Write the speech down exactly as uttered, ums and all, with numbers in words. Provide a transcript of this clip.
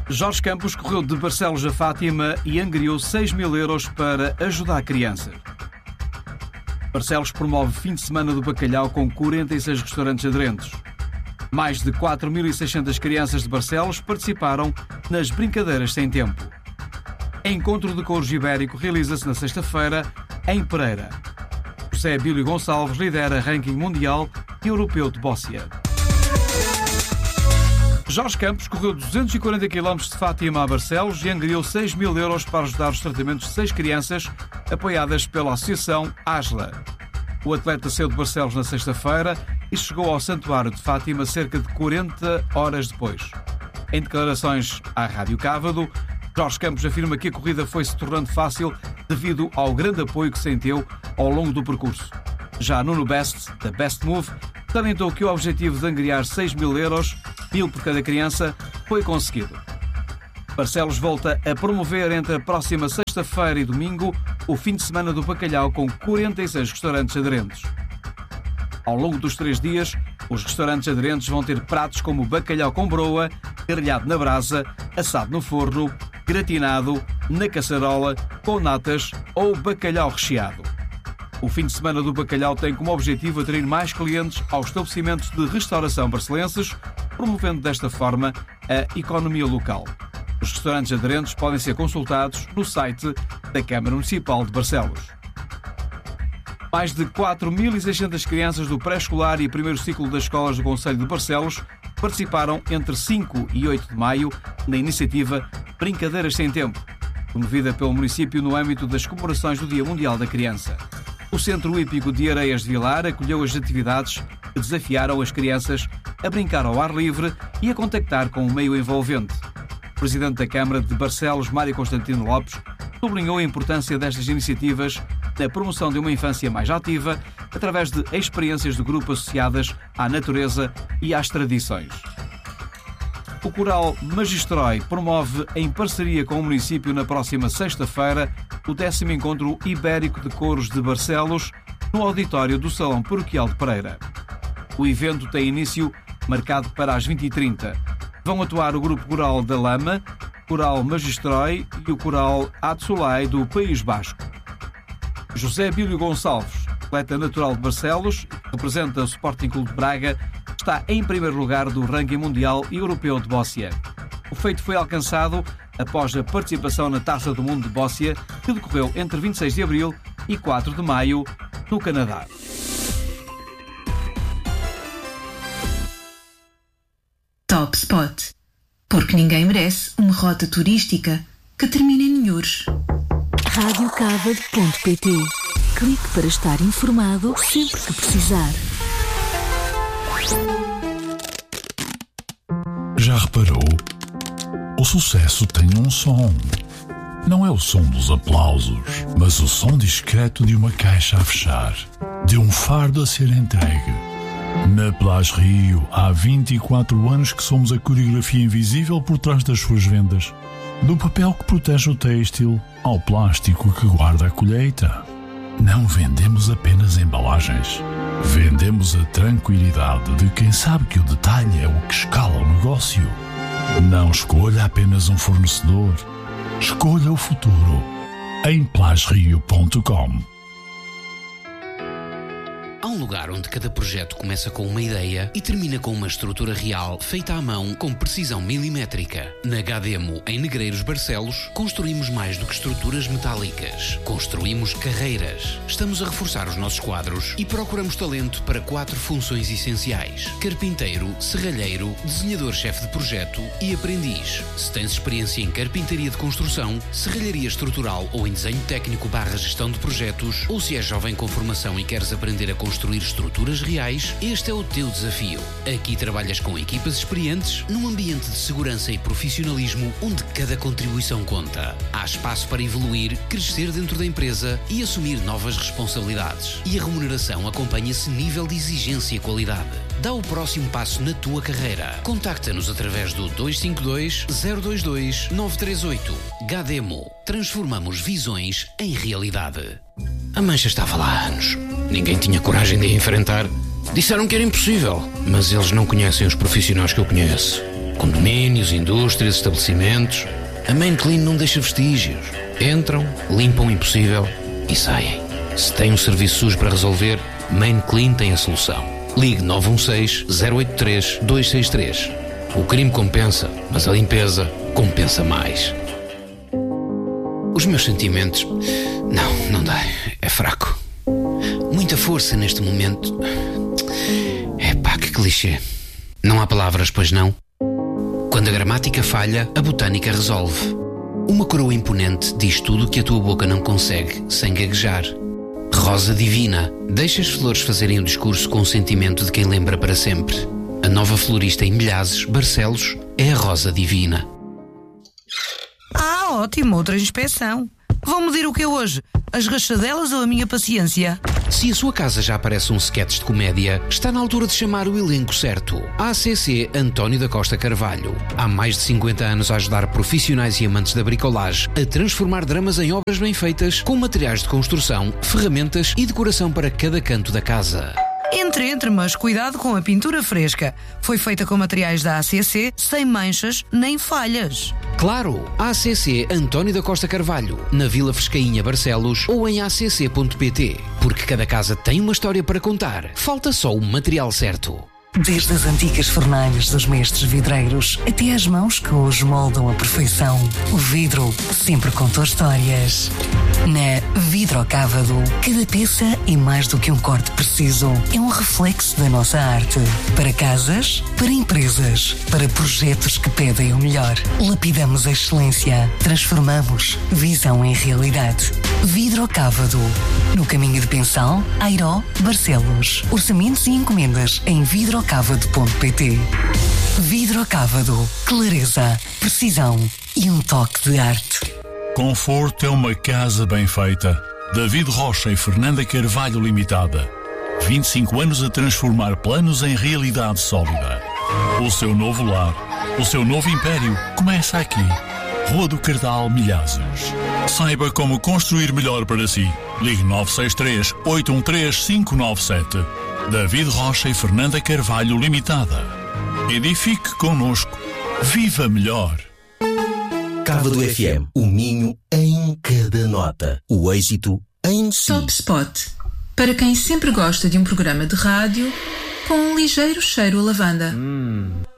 Jorge Campos correu de Barcelos a Fátima e angariou seis mil euros para ajudar crianças. Barcelos promove fim de semana do bacalhau com quarenta e seis restaurantes aderentes. Mais de quatro mil e seiscentas crianças de Barcelos participaram nas Brincadeiras Sem Tempo. Encontro de Couros Ibérico realiza-se na sexta-feira em Pereira. José Bílio Gonçalves lidera ranking mundial e europeu de bóssia. Jorge Campos correu duzentos e quarenta quilómetros de Fátima a Barcelos e angariou seis mil euros para ajudar os tratamentos de seis crianças apoiadas pela Associação ASLA. O atleta saiu de Barcelos na sexta-feira e chegou ao Santuário de Fátima cerca de quarenta horas depois. Em declarações à Rádio Cávado, Jorge Campos afirma que a corrida foi se tornando fácil devido ao grande apoio que sentiu ao longo do percurso. Já Nuno Best, da Best Move, salientou que o objetivo de angariar seis mil euros, mil por cada criança, foi conseguido. Barcelos volta a promover entre a próxima sexta-feira e domingo o fim de semana do bacalhau com quarenta e seis restaurantes aderentes. Ao longo dos três dias, os restaurantes aderentes vão ter pratos como bacalhau com broa, grelhado na brasa, assado no forno, gratinado, na caçarola, com natas ou bacalhau recheado. O fim de semana do bacalhau tem como objetivo atrair mais clientes aos estabelecimentos de restauração barcelenses, promovendo desta forma a economia local. Os restaurantes aderentes podem ser consultados no site da Câmara Municipal de Barcelos. Mais de quatro mil e seiscentas crianças do pré-escolar e primeiro ciclo das escolas do Concelho de Barcelos participaram entre cinco e oito de maio na iniciativa Brincadeiras Sem Tempo, promovida pelo município no âmbito das comemorações do Dia Mundial da Criança. O Centro Hípico de Areias de Vilar acolheu as atividades que desafiaram as crianças a brincar ao ar livre e a contactar com o meio envolvente. O Presidente da Câmara de Barcelos, Mário Constantino Lopes, sublinhou a importância destas iniciativas na promoção de uma infância mais ativa através de experiências do grupo associadas à natureza e às tradições. O Coral Magistrói promove, em parceria com o município, na próxima sexta-feira, o décimo Encontro Ibérico de Coros de Barcelos, no auditório do Salão Paroquial de Pereira. O evento tem início marcado para as vinte e trinta. Vão atuar o Grupo Coral da Lama, o Coral Magistrói e o Coral Atsulai do País Basco. José Bílio Gonçalves, atleta natural de Barcelos, que representa o Sporting Clube de Braga, está em primeiro lugar do ranking mundial e europeu de bóssia. O feito foi alcançado após a participação na Taça do Mundo de Bóssia, que decorreu entre vinte e seis de abril e quatro de maio, no Canadá. Top Spot. Porque ninguém merece uma rota turística que termine em Nhures. rádio cávado ponto pt. Clique para estar informado sempre que precisar. Já reparou? O sucesso tem um som. Não é o som dos aplausos, mas o som discreto de uma caixa a fechar, de um fardo a ser entregue. Na Plage Rio, há vinte e quatro anos que somos a coreografia invisível por trás das suas vendas. Do papel que protege o têxtil ao plástico que guarda a colheita. Não vendemos apenas embalagens. Vendemos a tranquilidade de quem sabe que o detalhe é o que escala o negócio. Não escolha apenas um fornecedor. Escolha o futuro. Em plage rio ponto com. Há um lugar onde cada projeto começa com uma ideia e termina com uma estrutura real feita à mão com precisão milimétrica. Na Gademo, em Negreiros Barcelos, construímos mais do que estruturas metálicas. Construímos carreiras. Estamos a reforçar os nossos quadros e procuramos talento para quatro funções essenciais: carpinteiro, serralheiro, desenhador-chefe de projeto e aprendiz. Se tens experiência em carpintaria de construção, serralharia estrutural ou em desenho técnico barra gestão de projetos, ou se és jovem com formação e queres aprender a construir construir estruturas reais, este é o teu desafio. Aqui trabalhas com equipas experientes, num ambiente de segurança e profissionalismo onde cada contribuição conta. Há espaço para evoluir, crescer dentro da empresa e assumir novas responsabilidades. E a remuneração acompanha esse nível de exigência e qualidade. Dá o próximo passo na tua carreira. Contacta-nos através do dois cinco dois, zero dois dois, nove três oito. Gademo. Transformamos visões em realidade. A mancha estava lá há anos. Ninguém tinha coragem de a enfrentar. Disseram que era impossível, mas eles não conhecem os profissionais que eu conheço. Condomínios, indústrias, estabelecimentos. A Main Clean não deixa vestígios. Entram, limpam o impossível e saem. Se tem um serviço sujo para resolver, Main Clean tem a solução. Ligue nove um seis, zero oito três, dois seis três. O crime compensa, mas a limpeza compensa mais. Os meus sentimentos... Não, não dá. É fraco. Muita força neste momento. Epá, que clichê. Não há palavras, pois não? Quando a gramática falha, a botânica resolve. Uma coroa imponente diz tudo o que a tua boca não consegue sem gaguejar. Rosa divina. Deixa as flores fazerem o discurso com o sentimento de quem lembra para sempre. A nova florista em Milhazes, Barcelos, é a Rosa Divina. Ah, ótimo, outra inspeção. Vão medir o que é hoje? As rachadelas ou a minha paciência? Se a sua casa já parece um sketch de comédia, está na altura de chamar o elenco certo. A C C António da Costa Carvalho. Há mais de cinquenta anos a ajudar profissionais e amantes da bricolagem a transformar dramas em obras bem feitas, com materiais de construção, ferramentas e decoração para cada canto da casa. Entre, entre, mas cuidado com a pintura fresca. Foi feita com materiais da A C C, sem manchas nem falhas. Claro, A C C António da Costa Carvalho, na Vila Frescainha, Barcelos, ou em a c c ponto p t. Porque cada casa tem uma história para contar. Falta só o material certo. Desde as antigas fornalhas dos mestres vidreiros até às mãos que hoje moldam a perfeição, o vidro sempre contou histórias. Na Vidrocávado, cada peça é mais do que um corte preciso. É um reflexo da nossa arte. Para casas, para empresas, para projetos que pedem o melhor. Lapidamos a excelência. Transformamos visão em realidade. Vidrocávado. No caminho de Pensal, Airó, Barcelos. Orçamentos e encomendas em vidrocávado ponto p t. Vidrocávado. Clareza, precisão e um toque de arte. Conforto é uma casa bem feita. David Rocha e Fernanda Carvalho Limitada. vinte e cinco anos a transformar planos em realidade sólida. O seu novo lar, o seu novo império começa aqui. Rua do Cardal, Milhazes. Saiba como construir melhor para si. Ligue nove seis três, oito um três, cinco nove sete. David Rocha e Fernanda Carvalho Limitada. Edifique connosco. Viva melhor. Cávado F M, o Minho em cada nota, o êxito em si. Top Spot, para quem sempre gosta de um programa de rádio com um ligeiro cheiro a lavanda. Hum.